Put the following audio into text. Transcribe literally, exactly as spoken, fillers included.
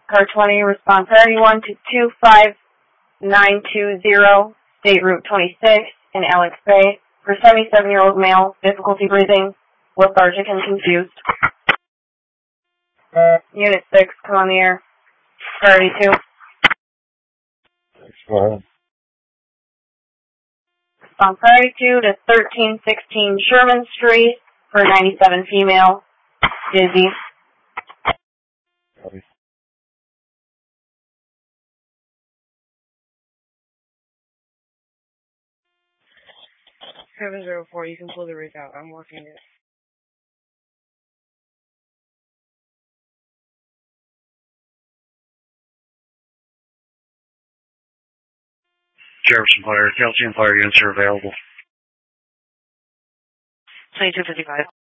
car twenty, response priority one to two five nine two zero, State Route twenty-six in Alex Bay, for seventy-seven-year-old male, difficulty breathing, lethargic and confused. Unit six, come on the air. Priority two. Go ahead. Response priority two to thirteen sixteen Sherman Street for ninety-seven female, dizzy. Copy. seven zero four, you can pull the rig out. I'm working it. Jefferson Fire, Calcium Fire units are available. twenty-two fifty-five.